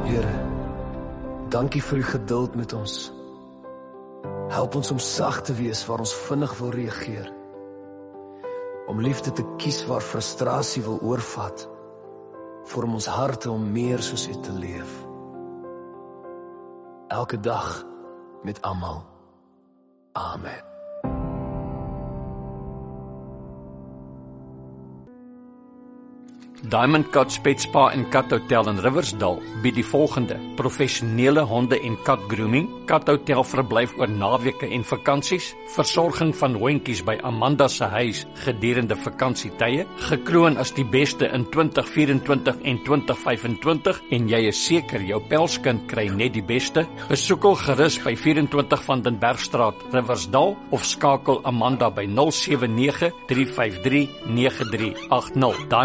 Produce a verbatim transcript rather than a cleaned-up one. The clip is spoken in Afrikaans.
Here, dankie vir u geduld met ons. Help ons om sag te wees waar ons vinnig wil reageer. Om liefde te kies waar frustrasie wil oorvat. Vorm ons harte om meer soos u te leef. Elke dag met almal. Amen. Diamond Cut Pet Spa en Kat Hotel in Riversdal bied die volgende: professionele honde en kat grooming, Kat Hotel verblyf oor naweke en vakansies, versorging van hondjies by Amanda se huis gedurende vakansietye, gekroon as die beste in twintig vyf-en-twintig en twintig vyf-en-twintig en jy is seker jou pelskind kry net die beste. Besoek hul gerus by vyf en twintig van den Bergstraat, Riversdal of skakel Amanda by nul sewe nege drie vyf drie nege drie agt nul.